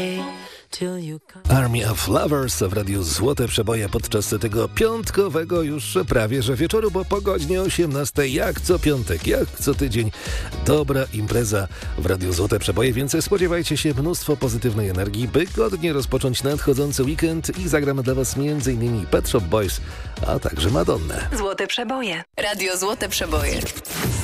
Army of Lovers w Radiu Złote Przeboje podczas tego piątkowego już prawie że wieczoru, bo po godzinie 18 jak co piątek, jak co tydzień dobra impreza w Radiu Złote Przeboje, więc spodziewajcie się mnóstwo pozytywnej energii, by godnie rozpocząć nadchodzący weekend i zagramy dla Was m.in. Pet Shop Boys, a także Madonnę. Złote Przeboje. Radio Złote Przeboje.